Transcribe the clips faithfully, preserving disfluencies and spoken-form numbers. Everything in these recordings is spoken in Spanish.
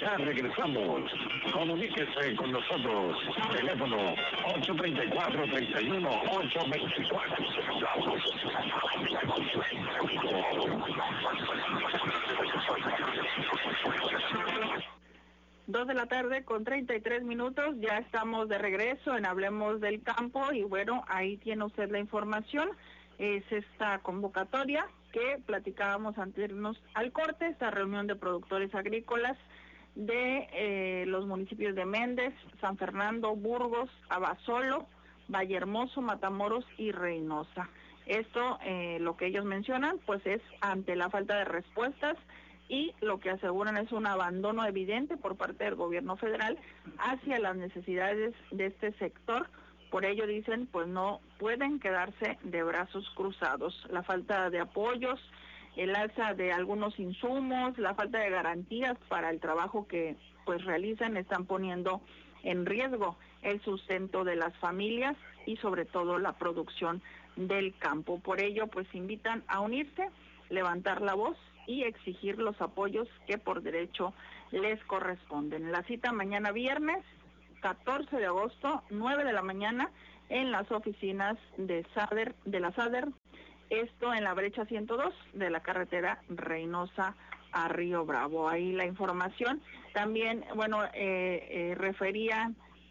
Ya regresamos. Comuníquese con nosotros. Teléfono ocho tres cuatro, tres uno, ocho dos cuatro. Dos de la tarde con treinta y tres minutos, ya estamos de regreso en Hablemos del Campo y bueno, ahí tiene usted la información. Es esta convocatoria que platicábamos antes de irnos al corte, esta reunión de productores agrícolas de eh, los municipios de Méndez, San Fernando, Burgos, Abasolo, Vallehermoso, Matamoros y Reynosa. Esto, eh, lo que ellos mencionan, pues es ante la falta de respuestas y lo que aseguran es un abandono evidente por parte del gobierno federal hacia las necesidades de este sector. Por ello dicen, pues no pueden quedarse de brazos cruzados. La falta de apoyos, el alza de algunos insumos, la falta de garantías para el trabajo que pues realizan están poniendo en riesgo el sustento de las familias y sobre todo la producción del campo. Por ello, pues invitan a unirse, levantar la voz y exigir los apoyos que por derecho les corresponden. La cita mañana viernes, catorce de agosto, nueve de la mañana, en las oficinas de SADER, de la SADER, esto en la brecha ciento dos de la carretera Reynosa a Río Bravo. Ahí la información. También, bueno, eh, eh, refería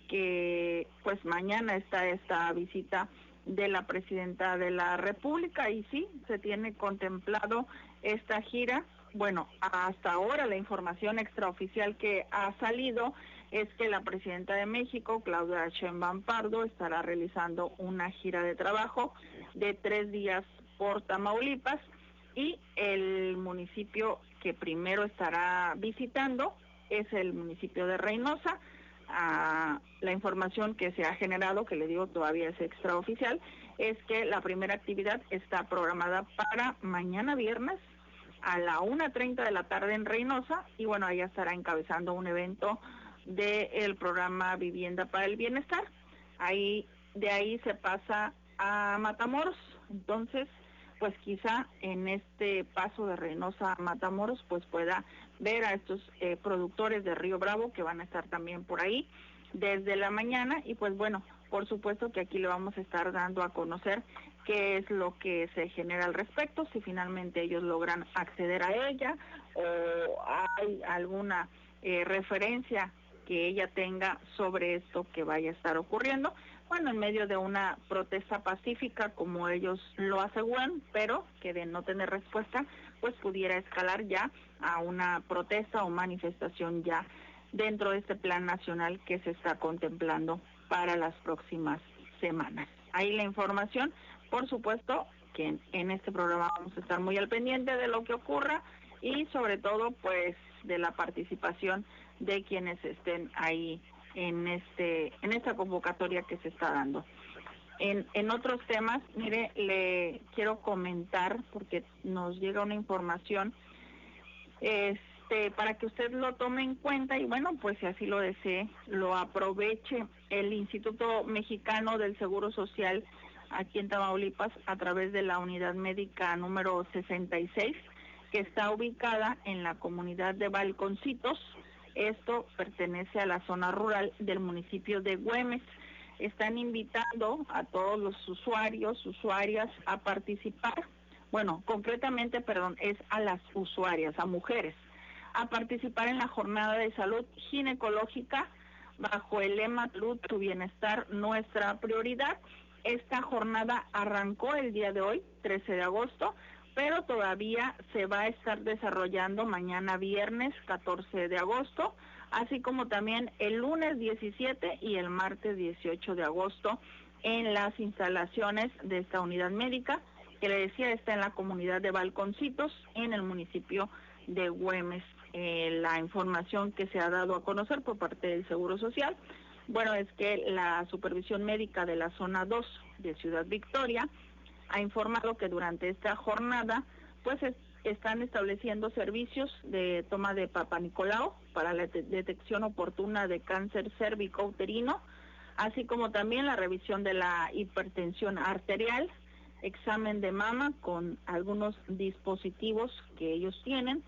que pues mañana está esta visita de la presidenta de la República y sí, se tiene contemplado esta gira. Bueno, hasta ahora la información extraoficial que ha salido es que la presidenta de México, Claudia Sheinbaum Pardo, estará realizando una gira de trabajo de tres días por Tamaulipas y el municipio que primero estará visitando es el municipio de Reynosa. Ah, la información que se ha generado, que le digo todavía es extraoficial, es que la primera actividad está programada para mañana viernes a la una treinta de la tarde en Reynosa y bueno, ella estará encabezando un evento del programa Vivienda para el Bienestar. Ahí, de ahí se pasa a Matamoros, entonces pues quizá en este paso de Reynosa a Matamoros pues pueda ver a estos eh, productores de Río Bravo que van a estar también por ahí desde la mañana y pues bueno, por supuesto que aquí le vamos a estar dando a conocer qué es lo que se genera al respecto, si finalmente ellos logran acceder a ella o hay alguna eh, referencia que ella tenga sobre esto que vaya a estar ocurriendo, bueno, en medio de una protesta pacífica como ellos lo aseguran, pero que de no tener respuesta, pues pudiera escalar ya a una protesta o manifestación ya dentro de este plan nacional que se está contemplando para las próximas semanas. Ahí la información, por supuesto que en, en este programa vamos a estar muy al pendiente de lo que ocurra y sobre todo pues de la participación de quienes estén ahí en este en esta convocatoria que se está dando. En, en otros temas, mire, le quiero comentar, porque nos llega una información, este, para que usted lo tome en cuenta y bueno, pues si así lo desee, lo aproveche. El Instituto Mexicano del Seguro Social aquí en Tamaulipas, a través de la unidad médica número sesenta y seis, que está ubicada en la comunidad de Balconcitos. Esto pertenece a la zona rural del municipio de Güemes. Están invitando a todos los usuarios, usuarias a participar. Bueno, concretamente, perdón, es a las usuarias, a mujeres, a participar en la jornada de salud ginecológica bajo el lema Salud, tu bienestar, nuestra prioridad. Esta jornada arrancó el día de hoy, trece de agosto, pero todavía se va a estar desarrollando mañana viernes catorce de agosto, así como también el lunes diecisiete y el martes dieciocho de agosto en las instalaciones de esta unidad médica, que le decía está en la comunidad de Balconcitos, en el municipio de Güemes. Eh, la información que se ha dado a conocer por parte del Seguro Social, bueno, es que la supervisión médica de la zona dos de Ciudad Victoria ha informado que durante esta jornada pues es, están estableciendo servicios de toma de Papa Nicolau para la de detección oportuna de cáncer cérvico-uterino, así como también la revisión de la hipertensión arterial, examen de mama con algunos dispositivos que ellos tienen,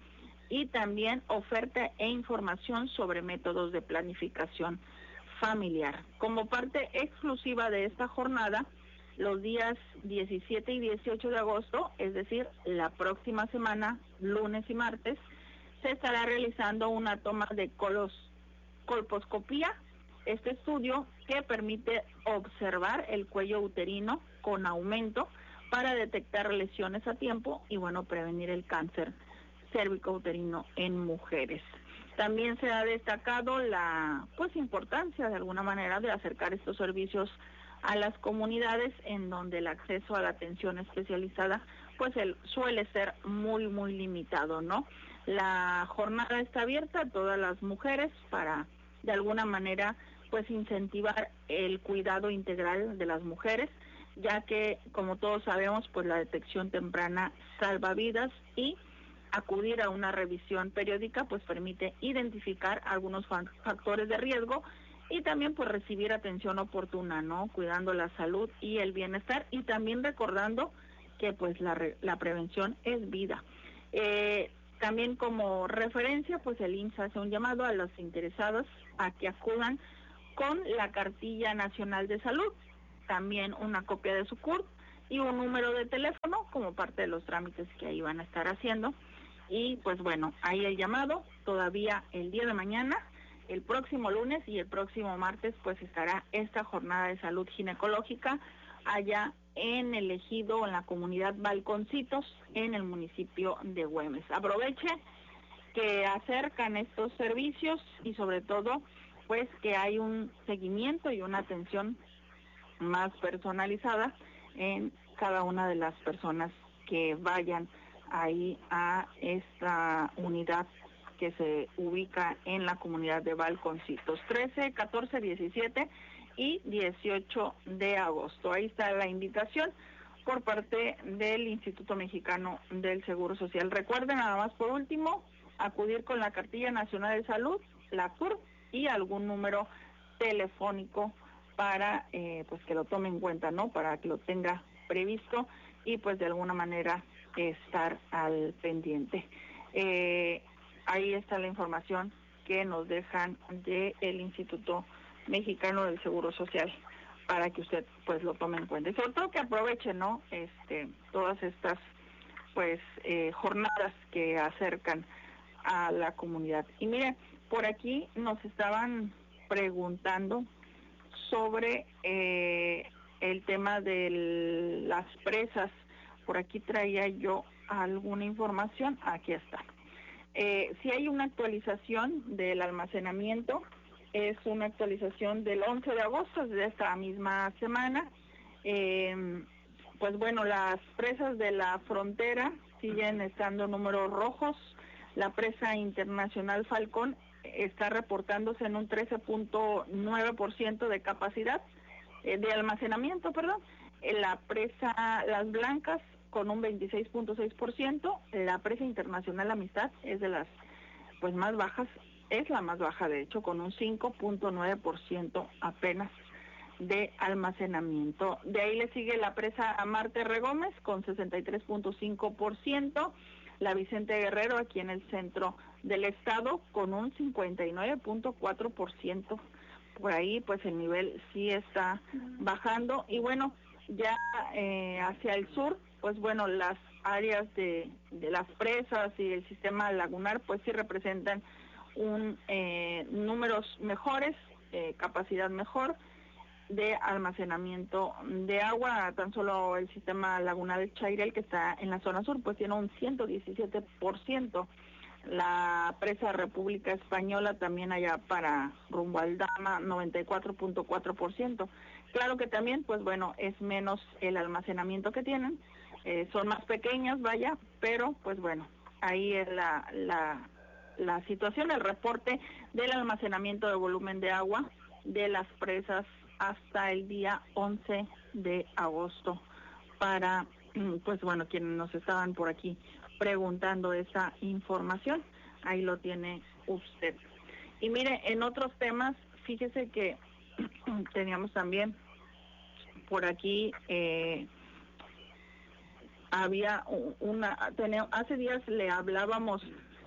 y también oferta e información sobre métodos de planificación familiar. Como parte exclusiva de esta jornada, los días diecisiete y dieciocho de agosto, es decir, la próxima semana, lunes y martes, se estará realizando una toma de colos, colposcopía, este estudio que permite observar el cuello uterino con aumento para detectar lesiones a tiempo y, bueno, prevenir el cáncer cérvico-uterino en mujeres. También se ha destacado la pues importancia de alguna manera de acercar estos servicios a las comunidades en donde el acceso a la atención especializada pues el, suele ser muy muy limitado, ¿no? La jornada está abierta a todas las mujeres para de alguna manera pues incentivar el cuidado integral de las mujeres, ya que como todos sabemos pues la detección temprana salva vidas y acudir a una revisión periódica pues permite identificar algunos factores de riesgo y también pues recibir atención oportuna, ¿no? Cuidando la salud y el bienestar y también recordando que pues la, la prevención es vida. Eh, también como referencia pues el I M S S hace un llamado a los interesados a que acudan con la cartilla nacional de salud, también una copia de su C U R P y un número de teléfono como parte de los trámites que ahí van a estar haciendo. Y pues bueno, ahí el llamado, todavía el día de mañana, el próximo lunes y el próximo martes pues estará esta jornada de salud ginecológica allá en el ejido, en la comunidad Balconcitos, en el municipio de Güemes. Aproveche que acercan estos servicios y sobre todo pues que hay un seguimiento y una atención más personalizada en cada una de las personas que vayan ahí a esta unidad que se ubica en la comunidad de Balconcitos, trece, catorce, diecisiete y dieciocho de agosto. Ahí está la invitación por parte del Instituto Mexicano del Seguro Social. Recuerden, nada más por último, acudir con la cartilla nacional de salud, la C U R P y algún número telefónico para eh, pues que lo tome en cuenta, ¿no? Para que lo tenga previsto y pues de alguna manera estar al pendiente. Eh, ahí está la información que nos dejan del Instituto Mexicano del Seguro Social para que usted pues lo tome en cuenta y sobre todo que aproveche, ¿no? Este, todas estas pues eh, jornadas que acercan a la comunidad. Y mire, por aquí nos estaban preguntando sobre eh, el tema de las presas. Por aquí traía yo alguna información, aquí está. Eh, si hay una actualización del almacenamiento, es una actualización del once de agosto, de esta misma semana. Eh, pues bueno, las presas de la frontera siguen estando números rojos. La presa internacional Falcón está reportándose en un trece punto nueve por ciento de capacidad, eh, de almacenamiento, perdón. La presa Las Blancas con un veintiséis punto seis por ciento, la presa internacional Amistad es de las pues más bajas, es la más baja de hecho, con un cinco punto nueve por ciento apenas de almacenamiento. De ahí le sigue la presa Marte Regómez con sesenta y tres punto cinco por ciento, la Vicente Guerrero aquí en el centro del estado con un cincuenta y nueve punto cuatro por ciento. Por ahí pues el nivel sí está bajando y bueno, ya eh, hacia el sur, pues bueno, las áreas de, de las presas y el sistema lagunar pues sí representan un eh, números mejores, eh, capacidad mejor de almacenamiento de agua. Tan solo el sistema lagunar de Chairel, que está en la zona sur, pues tiene un ciento diecisiete por ciento. La presa República Española también allá para rumbo al Dama, noventa y cuatro punto cuatro por ciento. Claro que también, pues bueno, es menos el almacenamiento que tienen, eh, son más pequeñas, vaya, pero pues bueno, ahí es la, la, la situación, el reporte del almacenamiento de volumen de agua de las presas hasta el día once de agosto para, pues bueno, quienes nos estaban por aquí preguntando esa información, ahí lo tiene usted. Y mire, en otros temas, fíjese que teníamos también por aquí, eh, había una, tenía, hace días le hablábamos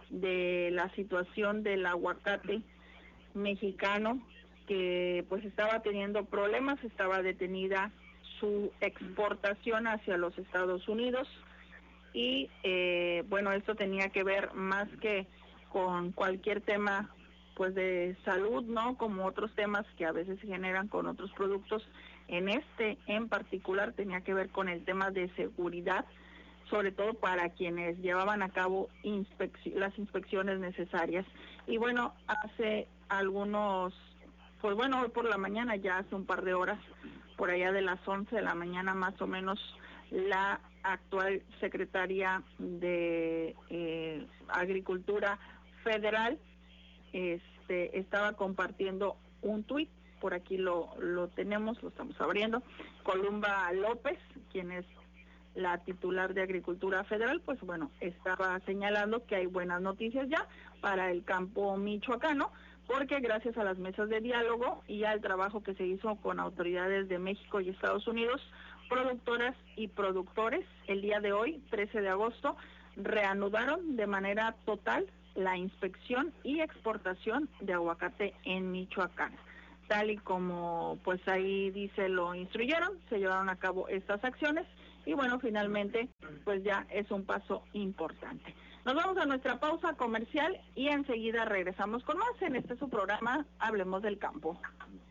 de la situación del aguacate mexicano, que pues estaba teniendo problemas, estaba detenida su exportación hacia los Estados Unidos y eh, bueno, esto tenía que ver más que con cualquier tema pues de salud, ¿no? Como otros temas que a veces se generan con otros productos. En este en particular tenía que ver con el tema de seguridad, sobre todo para quienes llevaban a cabo inspec- las inspecciones necesarias. Y bueno, hace algunos, pues bueno, hoy por la mañana, ya hace un par de horas, por allá de las once de la mañana más o menos, la actual secretaria de eh, Agricultura Federal este, estaba compartiendo un tuit, por aquí lo, lo tenemos, lo estamos abriendo. Columba López, quien es la titular de Agricultura Federal, pues bueno, estaba señalando que hay buenas noticias ya para el campo michoacano, porque gracias a las mesas de diálogo y al trabajo que se hizo con autoridades de México y Estados Unidos, productoras y productores, el día de hoy, trece de agosto, reanudaron de manera total la inspección y exportación de aguacate en Michoacán. Tal y como pues ahí dice lo instruyeron, se llevaron a cabo estas acciones y bueno, finalmente pues ya es un paso importante. Nos vamos a nuestra pausa comercial y enseguida regresamos con más en este su programa Hablemos del Campo.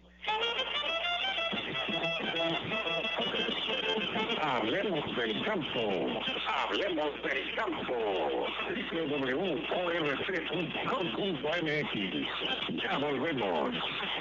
Hablemos del campo, hablemos del campo. doble u doble u doble u punto o r c punto com punto m x. Ya volvemos.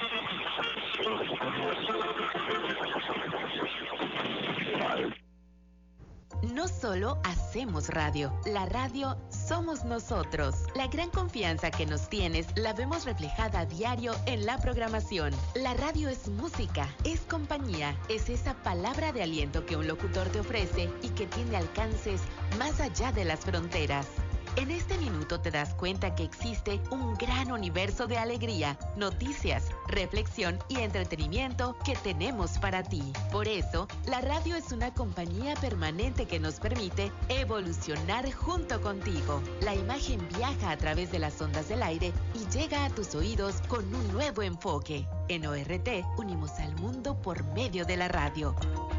No solo hacemos radio, la radio somos nosotros. La gran confianza que nos tienes la vemos reflejada a diario en la programación. La radio es música, es compañía, es esa palabra de aliento que un locutor te ofrece y que tiene alcances más allá de las fronteras. En este minuto te das cuenta que existe un gran universo de alegría, noticias, reflexión y entretenimiento que tenemos para ti. Por eso, la radio es una compañía permanente que nos permite evolucionar junto contigo. La imagen viaja a través de las ondas del aire y llega a tus oídos con un nuevo enfoque. En O R T, unimos al mundo por medio de la radio.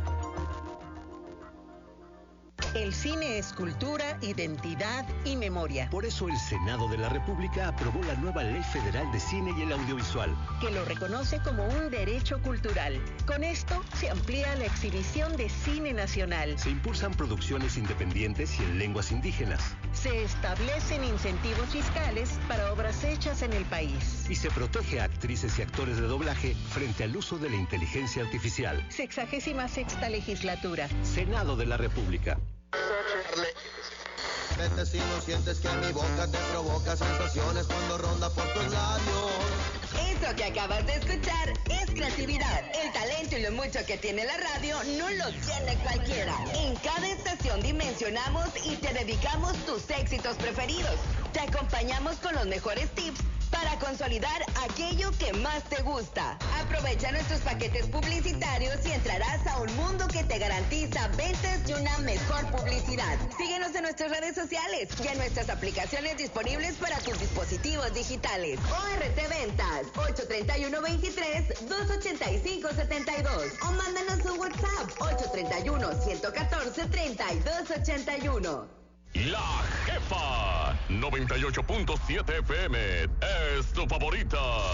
El cine es cultura, identidad y memoria. Por eso el Senado de la República aprobó la nueva Ley Federal de Cine y el Audiovisual, que lo reconoce como un derecho cultural. Con esto se amplía la exhibición de cine nacional. Se impulsan producciones independientes y en lenguas indígenas. Se establecen incentivos fiscales para obras hechas en el país. Y se protege a actrices y actores de doblaje frente al uso de la inteligencia artificial. Sexagésima sexta legislatura. Senado de la República. Vete si no sientes que mi boca te provoca sensaciones cuando ronda por tus labios. Eso que acabas de escuchar es creatividad. El talento y lo mucho que tiene la radio no lo tiene cualquiera. En cada estación dimensionamos y te dedicamos tus éxitos preferidos. Te acompañamos con los mejores tips para consolidar aquello que más te gusta. Aprovecha nuestros paquetes publicitarios y entrarás a un mundo que te garantiza ventas y una mejor publicidad. Síguenos en nuestras redes sociales y en nuestras aplicaciones disponibles para tus dispositivos digitales. O R T Ventas, ocho tres uno, veintitrés, dos ochenta y cinco, setenta y dos. O mándanos un WhatsApp, ocho tres uno, ciento catorce, treinta y dos ochenta y uno. La Jefa noventa y ocho punto siete F M es tu favorita.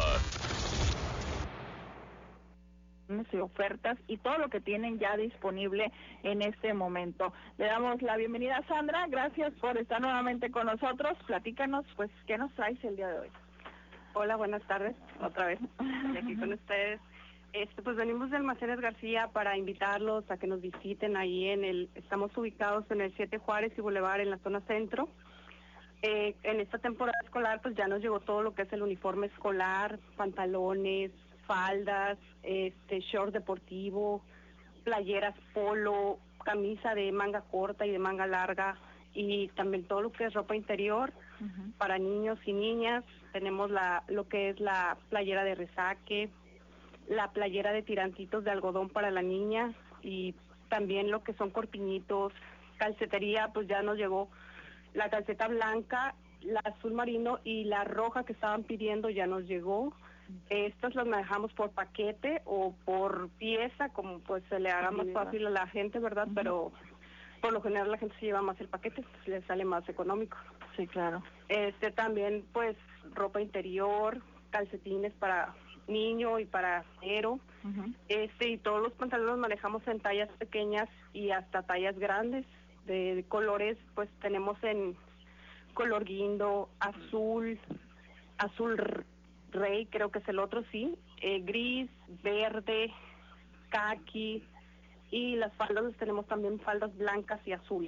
Y ofertas y todo lo que tienen ya disponible en este momento. Le damos la bienvenida a Sandra, gracias por estar nuevamente con nosotros. Platícanos, pues, ¿qué nos traes el día de hoy? Hola, buenas tardes, otra vez, y aquí con ustedes. Este, pues venimos de Almacenes García para invitarlos a que nos visiten ahí en el, estamos ubicados en el siete Juárez y Boulevard en la zona centro. Eh, en esta temporada escolar pues ya nos llegó todo lo que es el uniforme escolar, pantalones, faldas, este, short deportivo, playeras polo, camisa de manga corta y de manga larga y también todo lo que es ropa interior uh-huh. para niños y niñas. Tenemos la, lo que es la playera de resaque, la playera de tirantitos de algodón para la niña y también lo que son corpiñitos, calcetería, pues ya nos llegó la calceta blanca la azul marino y la roja que estaban pidiendo ya nos llegó. Estas las manejamos por paquete o por pieza, como pues se le haga más fácil a la gente, ¿verdad? Uh-huh. Pero por lo general la gente se lleva más el paquete, pues le sale más económico. Sí, claro. Este también pues ropa interior, calcetines para niño y para cero. Uh-huh. Este y todos los pantalones los manejamos en tallas pequeñas y hasta tallas grandes. De, de colores pues tenemos en color guindo, azul, azul rey, creo que es el otro, sí, eh, gris, verde, caqui, y las faldas tenemos también faldas blancas y azules.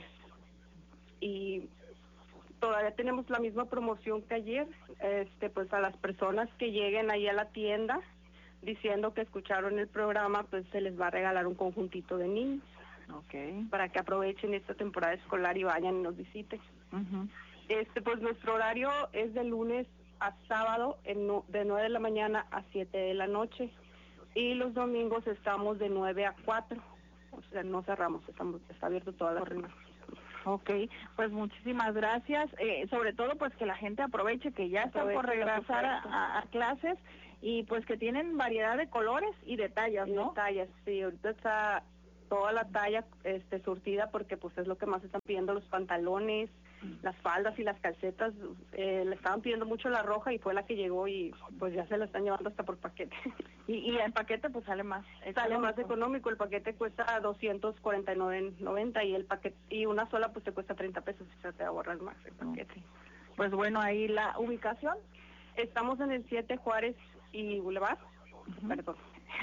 Y todavía tenemos la misma promoción que ayer, este pues a las personas que lleguen ahí a la tienda diciendo que escucharon el programa, pues se les va a regalar un conjuntito de niños. Okay. Para que aprovechen esta temporada escolar y vayan y nos visiten. Uh-huh. Este pues nuestro horario es de lunes a sábado en no, de nueve de la mañana a siete de la noche, y los domingos estamos de nueve a cuatro, o sea, no cerramos, estamos está abierto toda la semana. Ok, pues muchísimas gracias, eh, sobre todo pues que la gente aproveche que ya están por regresar a, a, a clases, y pues que tienen variedad de colores y de tallas, ¿no? Y de tallas, sí, ahorita está toda la talla este surtida porque pues es lo que más están pidiendo, los pantalones, las faldas y las calcetas. Eh, le estaban pidiendo mucho la roja y fue la que llegó, y pues ya se la están llevando hasta por paquete. Y, y el paquete pues sale más económico. Sale más económico, el paquete cuesta doscientos cuarenta y nueve noventa y el paquete y una sola pues te cuesta treinta pesos, y se te va a ahorrar más el paquete. Okay. Pues bueno, ahí la ubicación, estamos en el siete Juárez y Boulevard, uh-huh. perdón,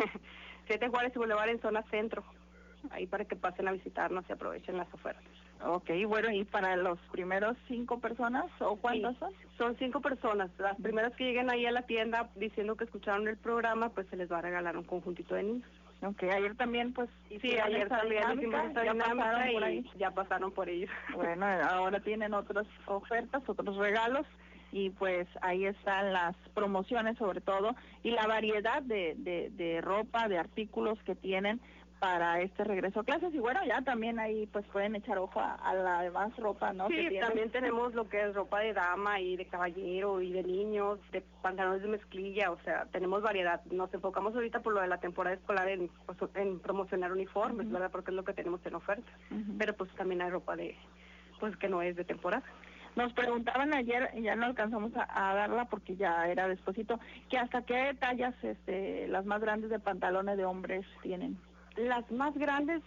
siete Juárez y Boulevard en zona centro, ahí para que pasen a visitarnos y aprovechen las ofertas. Ok, bueno, ¿y para los primeros cinco personas o cuántas sí, son? Son cinco personas. Las primeras que lleguen ahí a la tienda diciendo que escucharon el programa, pues se les va a regalar un conjuntito de niños. Ok, ayer también, pues... Sí, ayer también hicimos esta dinámica y por ahí. ya pasaron por ellos. Bueno, ahora tienen otras ofertas, otros regalos, y pues ahí están las promociones sobre todo, y la variedad de, de, de ropa, de artículos que tienen para este regreso a clases. Y bueno, ya también ahí pues pueden echar ojo a, a la demás ropa, ¿no? Sí, que también tenemos lo que es ropa de dama y de caballero y de niños, de pantalones de mezclilla, o sea, tenemos variedad. Nos enfocamos ahorita por lo de la temporada escolar en, pues, en promocionar uniformes, uh-huh. ¿verdad? Porque es lo que tenemos en oferta. Uh-huh. Pero pues también hay ropa de, pues que no es de temporada. Nos preguntaban ayer, ya no alcanzamos a, a darla porque ya era despuesito, que hasta qué tallas este, las más grandes de pantalones de hombres tienen. Las más grandes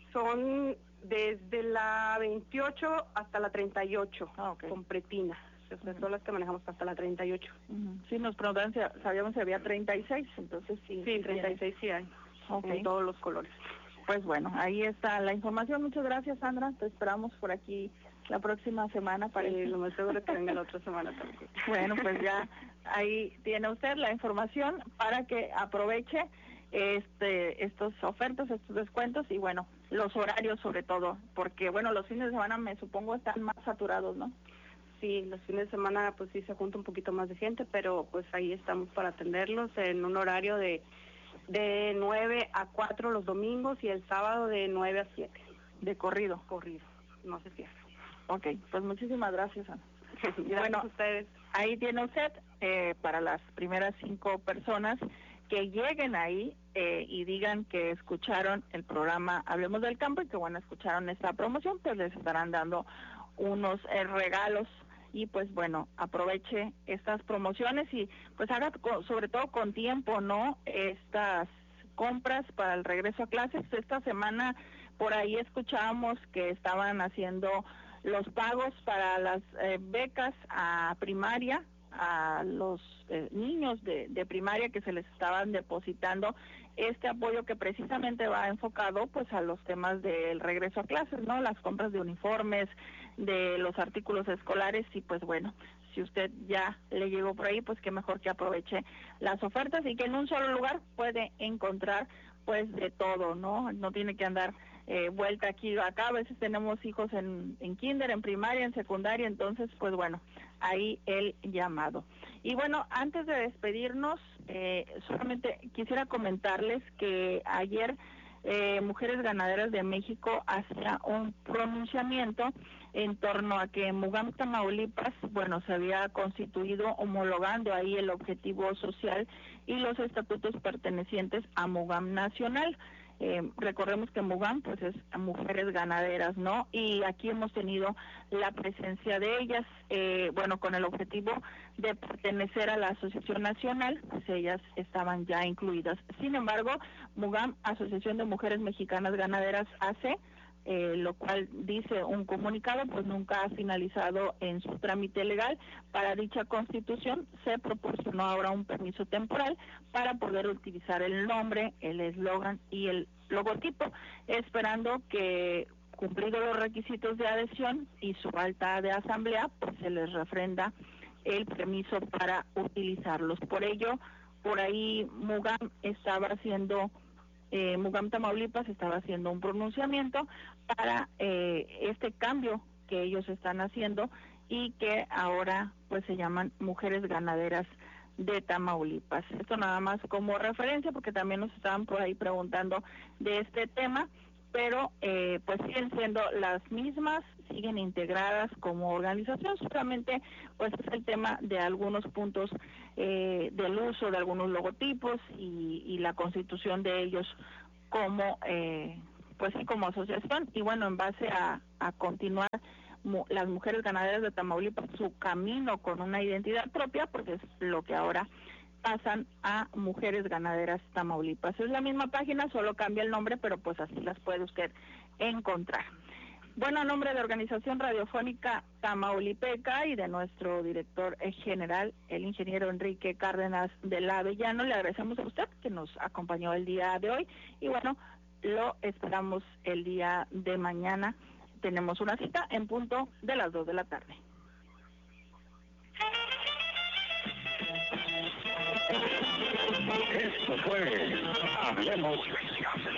son desde la veintiocho hasta la treinta y ocho, ah, okay. con pretina. O sea, uh-huh. son las que manejamos hasta la treinta y ocho. Uh-huh. Sí, nos preguntaban si sabíamos si había treinta y seis, entonces sí. Sí, sí treinta y seis sí hay, okay. en todos los colores. Pues bueno, ahí está la información. Muchas gracias, Sandra. Te esperamos por aquí la próxima semana. Para sí, lo más seguro es que venga la otra semana también. Bueno, pues ya ahí tiene usted la información para que aproveche este estos ofertas, estos descuentos, y bueno, los horarios sobre todo, porque bueno, los fines de semana me supongo están más saturados, ¿no? Sí, los fines de semana pues sí se junta un poquito más de gente, pero pues ahí estamos para atenderlos en un horario de de nueve a cuatro los domingos y el sábado de nueve a siete. De corrido. Corrido, no se pierda. Ok, pues muchísimas gracias, Ana. Gracias bueno, a ustedes. Ahí tiene usted eh, para las primeras cinco personas que lleguen ahí eh, y digan que escucharon el programa Hablemos del Campo y que bueno, escucharon esta promoción, pues les estarán dando unos eh, regalos. Y pues bueno, aproveche estas promociones y pues haga con, sobre todo con tiempo, ¿no? Estas compras para el regreso a clases. Esta semana por ahí escuchábamos que estaban haciendo los pagos para las eh, becas a primaria, a los eh, niños de, de primaria que se les estaban depositando este apoyo que precisamente va enfocado pues a los temas del regreso a clases, ¿no? Las compras de uniformes, de los artículos escolares, y pues bueno, si usted ya le llegó por ahí, pues qué mejor que aproveche las ofertas y que en un solo lugar puede encontrar pues de todo, ¿no? No tiene que andar eh, vuelta aquí o acá. A veces tenemos hijos en, en kinder, en primaria, en secundaria, entonces pues bueno, ahí el llamado. Y bueno, antes de despedirnos, eh, solamente quisiera comentarles que ayer eh, Mujeres Ganaderas de México hacía un pronunciamiento en torno a que Mugam, Tamaulipas, bueno, se había constituido homologando ahí el objetivo social y los estatutos pertenecientes a Mugam Nacional. Eh, recordemos que Mugam pues es Mujeres Ganaderas, ¿no? Y aquí hemos tenido la presencia de ellas, eh, bueno, con el objetivo de pertenecer a la Asociación Nacional, pues ellas estaban ya incluidas. Sin embargo, Mugam, Asociación de Mujeres Mexicanas Ganaderas, hace Eh, lo cual dice un comunicado, pues nunca ha finalizado en su trámite legal. Para dicha constitución se proporcionó ahora un permiso temporal para poder utilizar el nombre, el eslogan y el logotipo, esperando que, cumplidos los requisitos de adhesión y su alta de asamblea, pues se les refrenda el permiso para utilizarlos. Por ello, por ahí Mugam estaba haciendo Eh, Mugam, Tamaulipas estaba haciendo un pronunciamiento para eh, este cambio que ellos están haciendo y que ahora pues se llaman Mujeres Ganaderas de Tamaulipas. Esto nada más como referencia, porque también nos estaban por ahí preguntando de este tema, pero eh, pues siguen siendo las mismas, siguen integradas como organización, solamente pues es el tema de algunos puntos eh, del uso de algunos logotipos y, y la constitución de ellos como eh, pues sí, como asociación. Y bueno, en base a, a continuar mu, las Mujeres Ganaderas de Tamaulipas su camino con una identidad propia, porque es lo que ahora pasan a Mujeres Ganaderas Tamaulipas. Es la misma página, solo cambia el nombre, pero pues así las puede usted encontrar. Bueno, a nombre de Organización Radiofónica Tamaulipeca y de nuestro director general, el ingeniero Enrique Cárdenas de la Avellano, le agradecemos a usted que nos acompañó el día de hoy y bueno, lo esperamos el día de mañana. Tenemos una cita en punto de las dos de la tarde. Esto fue Hablemos